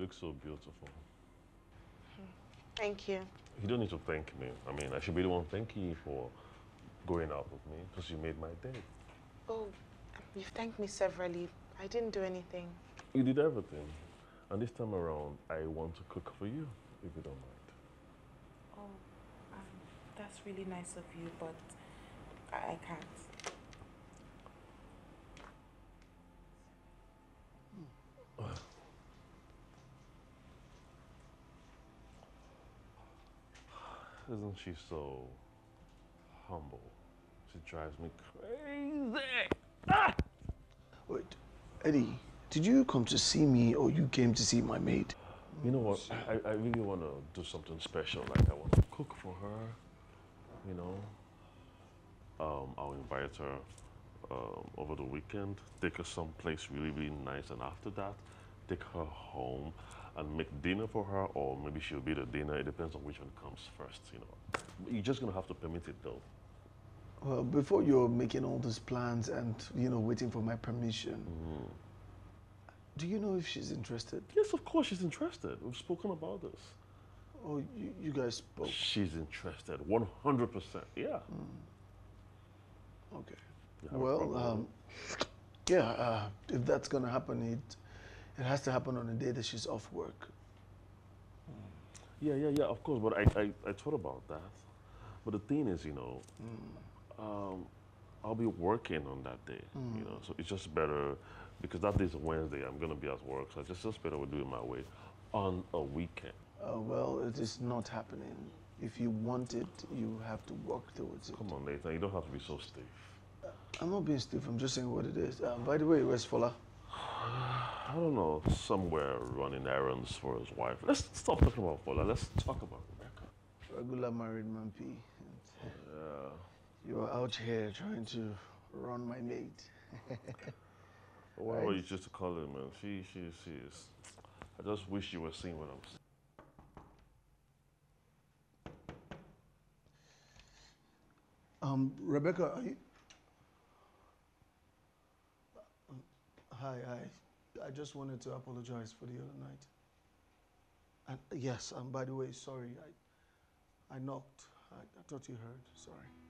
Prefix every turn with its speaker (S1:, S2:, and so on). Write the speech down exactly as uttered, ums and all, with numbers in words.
S1: look so beautiful.
S2: Thank you.
S1: You don't need to thank me. I mean, I should be the one thanking you for going out with me because you made my day.
S2: Oh, you've thanked me severally. I didn't do anything.
S1: You did everything. And this time around, I want to cook for you, if you don't mind.
S2: Oh, um, that's really nice of you, but I, I can't.
S1: Isn't she so humble? She drives me crazy. Ah!
S3: Wait, Eddie, did you come to see me or you came to see my maid?
S1: You know what? I, I really want to do something special. Like I want to cook for her, you know. Um, I'll invite her um, over the weekend, take her someplace really, really nice, and after that, take her home and make dinner for her, or maybe she'll be the dinner. It depends on which one comes first, you know. You're just gonna have to permit it though.
S3: Well, before you're making all these plans and, you know, waiting for my permission,
S1: Mm.
S3: do you know if she's interested?
S1: Yes, of course she's interested. We've spoken about this.
S3: Oh, you, you guys spoke?
S1: She's interested, one hundred percent, yeah.
S3: Mm. Okay.
S1: You have a
S3: Well,
S1: problem with
S3: um, yeah, uh, if that's gonna happen, it, it has to happen on a day that she's off work.
S1: Yeah, yeah, yeah, of course, but I, I, I thought about that. But the thing is, you know, um, I'll be working on that day, you know, so it's just better, because that day's a Wednesday, I'm gonna be at work, so it's just, just better we do it my way on a weekend.
S3: Uh, well, it is not happening. If you want it, you have to work towards it.
S1: Come on, Nathan, you don't have to be so stiff.
S3: I'm not being stiff, I'm just saying what it is. Uh, by the way, where's Fola?
S1: I don't know, somewhere running errands for his wife. Let's stop talking about Fola, let's talk about Rebecca.
S3: Regular married man P.
S1: Yeah.
S3: You are out here trying to run my mate.
S1: Whatever you choose to call her, man, she, she, she is. I just wish you were seeing what I'm saying.
S3: Um, Rebecca, are you... Hi, hi. I just wanted to apologize for the other night. And yes, um, by the way, sorry. I, I knocked. I, I thought you heard. Sorry.